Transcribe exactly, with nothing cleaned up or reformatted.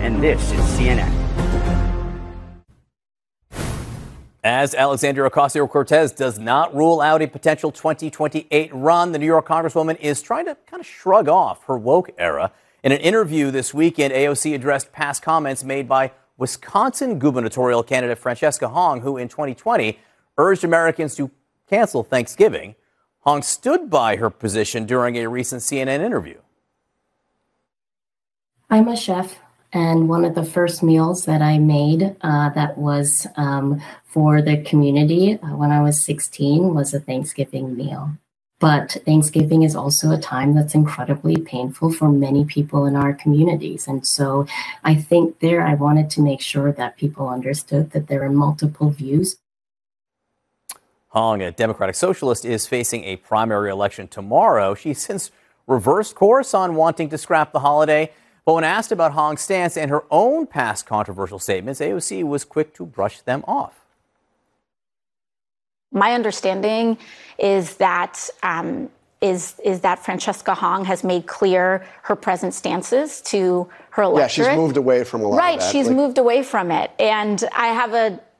and this is C N N. As Alexandria Ocasio-Cortez does not rule out a potential twenty twenty-eight run, the New York Congresswoman is trying to kind of shrug off her woke era. In an interview this weekend, A O C addressed past comments made by Wisconsin gubernatorial candidate Francesca Hong, who in twenty twenty urged Americans to cancel Thanksgiving. Hong stood by her position during a recent C N N interview. I'm a chef, and one of the first meals that I made uh, that was um, for the community uh, when I was sixteen was a Thanksgiving meal. But Thanksgiving is also a time that's incredibly painful for many people in our communities. And so I think there I wanted to make sure that people understood that there are multiple views. Hong, a Democratic socialist, is facing a primary election tomorrow. She's since reversed course on wanting to scrap the holiday. But when asked about Hong's stance and her own past controversial statements, A O C was quick to brush them off. My understanding is that um, is is that Francesca Hong has made clear her present stances to her electorate. Yeah, she's moved away from a lot right, of that. she's like, moved away from it. And I have a